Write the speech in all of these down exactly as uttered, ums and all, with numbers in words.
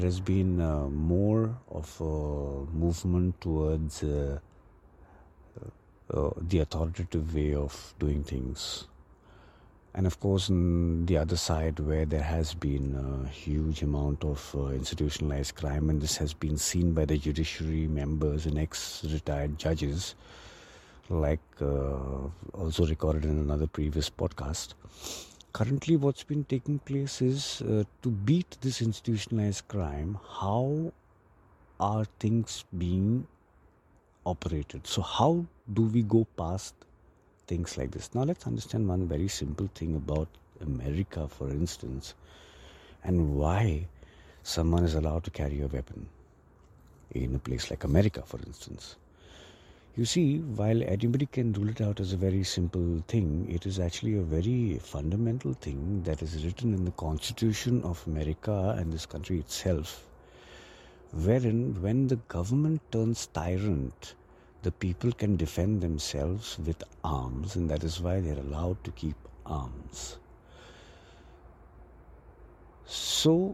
There has been uh, more of a movement towards uh, uh, the authoritative way of doing things. And of course, on the other side, where there has been a huge amount of uh, institutionalized crime, and this has been seen by the judiciary members and ex-retired judges, like uh, also recorded in another previous podcast. Currently, what's been taking place is uh, to beat this institutionalized crime, how are things being operated? So how do we go past things like this? Now let's understand one very simple thing about America, for instance, and why someone is allowed to carry a weapon in a place like America, for instance. You see, while anybody can rule it out as a very simple thing, it is actually a very fundamental thing that is written in the Constitution of America and this country itself, wherein when the government turns tyrant, the people can defend themselves with arms, and that is why they're allowed to keep arms. So,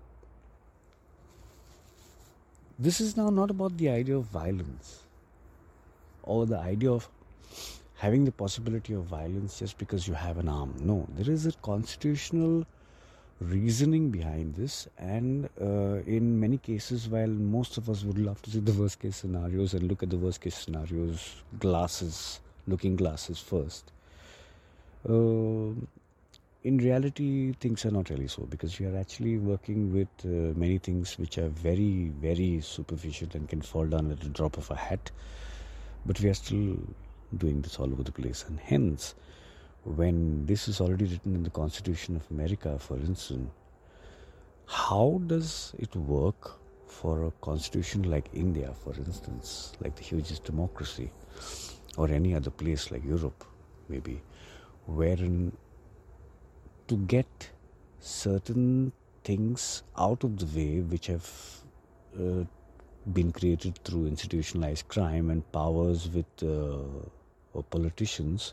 this is now not about the idea of violence or the idea of having the possibility of violence just because you have an arm. No, there is a constitutional reasoning behind this, and uh, in many cases, while most of us would love to see the worst case scenarios and look at the worst case scenarios, glasses, looking glasses first, uh, in reality things are not really so, because we are actually working with uh, many things which are very, very superficial and can fall down at the drop of a hat, but we are still doing this all over the place. And hence, when this is already written in the Constitution of America, for instance, how does it work for a constitution like India, for instance, like the hugest democracy, or any other place like Europe, maybe, wherein to get certain things out of the way which have uh, been created through institutionalized crime and powers with uh, or politicians,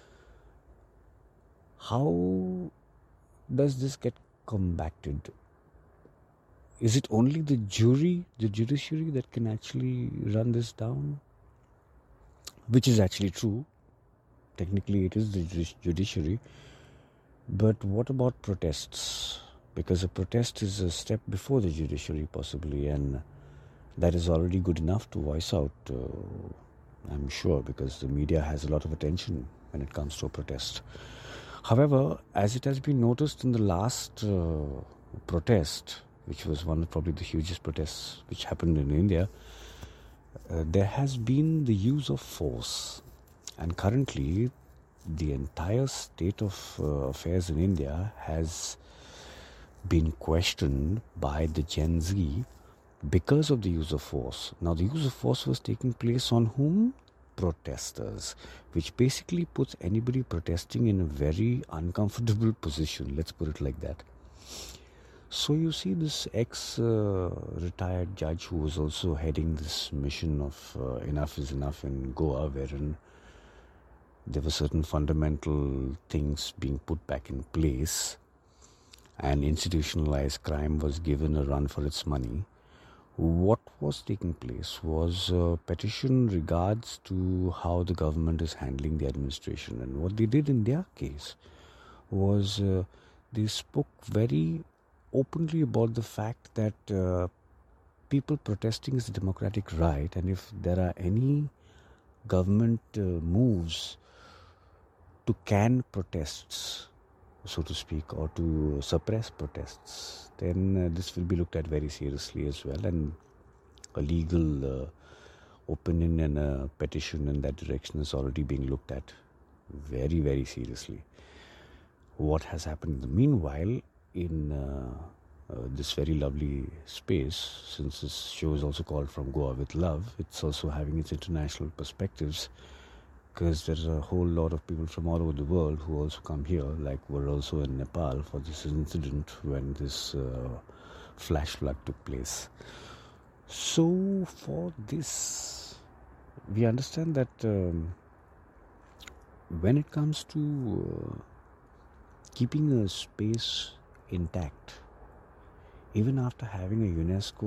how does this get combated? Is it only the jury, the judiciary, that can actually run this down? Which is actually true. Technically, it is the judiciary. But what about protests? Because a protest is a step before the judiciary, possibly, and that is already good enough to voice out, uh, I'm sure, because the media has a lot of attention when it comes to a protest. However, as it has been noticed in the last uh, protest, which was one of probably the hugest protests which happened in India, uh, there has been the use of force. And currently, the entire state of uh, affairs in India has been questioned by the Gen Z because of the use of force. Now, the use of force was taking place on whom? Protesters, which basically puts anybody protesting in a very uncomfortable position, let's put it like that. So you see this ex-retired uh, judge who was also heading this mission of uh, Enough is Enough in Goa, wherein there were certain fundamental things being put back in place and institutionalized crime was given a run for its money. What was taking place was a petition regards to how the government is handling the administration. And what they did in their case was uh, they spoke very openly about the fact that uh, people protesting is a democratic right, and if there are any government uh, moves to can protests, so to speak, or to suppress protests, then uh, this will be looked at very seriously as well, and a legal uh, opinion and a petition in that direction is already being looked at very, very seriously. What has happened in the meanwhile in uh, uh, this very lovely space, since this show is also called From Goa with Love, it's also having its international perspectives, because there's a whole lot of people from all over the world who also come here, like we're also in Nepal for this incident when this uh, flash flood took place. So for this, we understand that um, when it comes to uh, keeping a space intact, even after having a UNESCO